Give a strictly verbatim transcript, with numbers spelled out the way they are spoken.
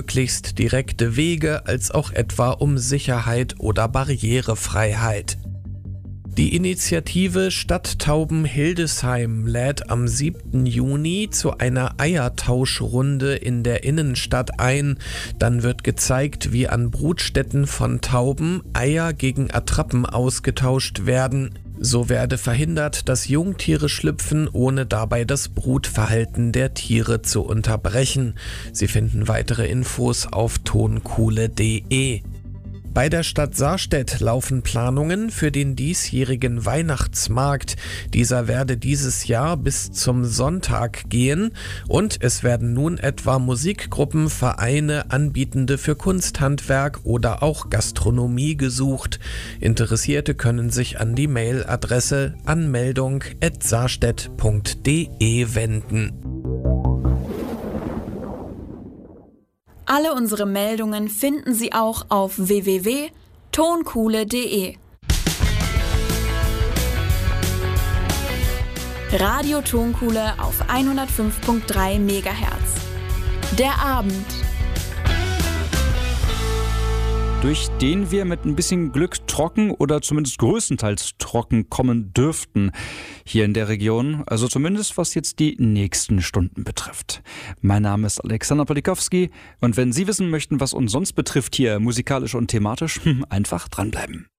möglichst direkte Wege als auch etwa um Sicherheit oder Barrierefreiheit. Die Initiative Stadttauben Hildesheim lädt am siebten Juni zu einer Eiertauschrunde in der Innenstadt ein. Dann wird gezeigt, wie an Brutstätten von Tauben Eier gegen Attrappen ausgetauscht werden. So werde verhindert, dass Jungtiere schlüpfen, ohne dabei das Brutverhalten der Tiere zu unterbrechen. Sie finden weitere Infos auf tonkuhle punkt de. Bei der Stadt Sarstedt laufen Planungen für den diesjährigen Weihnachtsmarkt. Dieser werde dieses Jahr bis zum Sonntag gehen und es werden nun etwa Musikgruppen, Vereine, Anbietende für Kunsthandwerk oder auch Gastronomie gesucht. Interessierte können sich an die Mailadresse anmeldung at sarstedt punkt de wenden. Alle unsere Meldungen finden Sie auch auf w w w punkt tonkuhle punkt de. Radio Tonkuhle auf hundertfünf Komma drei Megahertz. Der Abend. Durch den wir mit ein bisschen Glück trocken oder zumindest größtenteils trocken kommen dürften hier in der Region. Also zumindest was jetzt die nächsten Stunden betrifft. Mein Name ist Alexander Polikowski und wenn Sie wissen möchten, was uns sonst betrifft hier musikalisch und thematisch, einfach dranbleiben.